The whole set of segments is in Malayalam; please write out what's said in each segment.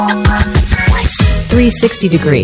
360 degree.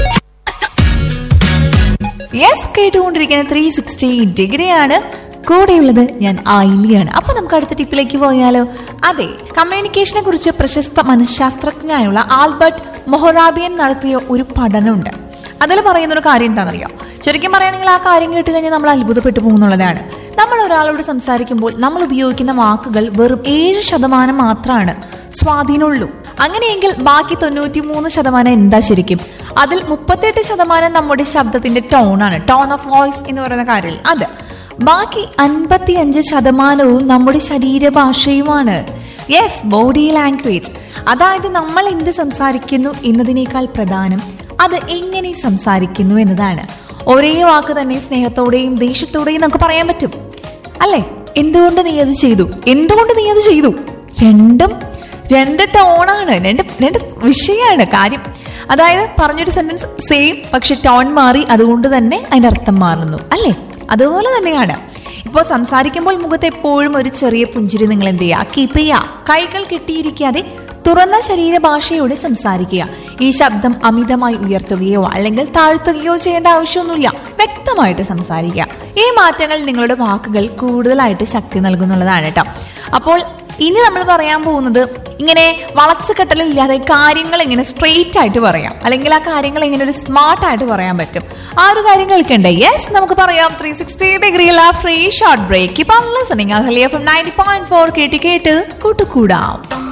യെസ്, കേട്ടുകൊണ്ടിരിക്കുന്ന 360 ഡിഗ്രിയാണ്. കൂടെയുള്ളത് ഞാൻ ആയിലിയാണ്. അപ്പൊ നമുക്ക് അടുത്ത ടിപ്പിലേക്ക് പോയാലോ? അതെ, കമ്മ്യൂണിക്കേഷനെ കുറിച്ച് പ്രശസ്ത മനഃശാസ്ത്രജ്ഞനായുള്ള ആൽബർട്ട് മൊഹറാബിയൻ നടത്തിയ ഒരു പഠനമുണ്ട്. അതിൽ പറയുന്ന ഒരു കാര്യം എന്താണെന്നറിയോ? ശരിക്കും പറയുകയാണെങ്കിൽ ആ കാര്യം കേട്ട് കഴിഞ്ഞാൽ നമ്മൾ അത്ഭുതപ്പെട്ടു പോകുന്നുള്ളതാണ്. നമ്മൾ ഒരാളോട് സംസാരിക്കുമ്പോൾ നമ്മൾ ഉപയോഗിക്കുന്ന വാക്കുകൾ വെറും 7% മാത്രമാണ് സ്വാധീനമുള്ളൂ. അങ്ങനെയെങ്കിൽ ബാക്കി 93% എന്താ ശരിക്കും? അതിൽ 38% നമ്മുടെ ശബ്ദത്തിന്റെ ടോണാണ്, ടോൺ ഓഫ് വോയിസ് എന്ന് പറയുന്ന കാര്യം. അത് ബാക്കി 55% നമ്മുടെ ശരീരഭാഷയുമാണ്. Yes, body language. അതായത് നമ്മൾ എന്ത് സംസാരിക്കുന്നു എന്നതിനേക്കാൾ പ്രധാനം അത് എങ്ങനെ സംസാരിക്കുന്നു എന്നതാണ്. ഒരേ വാക്ക് തന്നെ സ്നേഹത്തോടെയും ദേഷ്യത്തോടെയും നമുക്ക് പറയാൻ പറ്റും, അല്ലേ? എന്തുകൊണ്ട് നീ അത് ചെയ്തു, എന്തുകൊണ്ട് നീ അത് ചെയ്തു, രണ്ട് ടോണാണ്, രണ്ട് വിഷയമാണ് കാര്യം. അതായത് പറഞ്ഞൊരു സെന്റൻസ് സെയിം, പക്ഷെ ടോൺ മാറി, അതുകൊണ്ട് തന്നെ അതിന്റെ അർത്ഥം മാറുന്നു, അല്ലേ? അതുപോലെ തന്നെയാണ് ഇപ്പോൾ സംസാരിക്കുമ്പോൾ മുഖത്ത് എപ്പോഴും ഒരു ചെറിയ പുഞ്ചിരി നിങ്ങൾ എന്ത് ചെയ്യുക? കീപ്പ് ചെയ്യുക. കൈകൾ കെട്ടിയിരിക്കാതെ തുറന്ന ശരീരഭാഷയോടെ സംസാരിക്കുക. ഈ ശബ്ദം അമിതമായി ഉയർത്തുകയോ അല്ലെങ്കിൽ താഴ്ത്തുകയോ ചെയ്യേണ്ട ആവശ്യമൊന്നുമില്ല. വ്യക്തമായിട്ട് സംസാരിക്കുക. ഈ മാറ്റങ്ങൾ നിങ്ങളുടെ വാക്കുകൾ കൂടുതലായിട്ട് ശക്തി നൽകുന്നുള്ളതാണ് കേട്ടോ. അപ്പോൾ ഇനി നമ്മൾ പറയാൻ പോകുന്നത് ഇങ്ങനെ വളച്ചുകെട്ടലില്ലാതെ കാര്യങ്ങൾ എങ്ങനെ സ്ട്രെയിറ്റ് ആയിട്ട് പറയാം, അല്ലെങ്കിൽ ആ കാര്യങ്ങൾ എങ്ങനെ ഒരു സ്മാർട്ടായിട്ട് പറയാൻ പറ്റും, ആ ഒരു കാര്യം കേൾക്കണ്ടേ? യെസ്, നമുക്ക് പറയാം. 360 ഡിഗ്രിയിൽ ആ ഫ്രീ ഷോർട്ട് ബ്രേക്ക്. ഇപ്പം ലിസണിങ് അഹല്യ FM 90.4 കേട്ട് കൂട്ടുകൂടാം.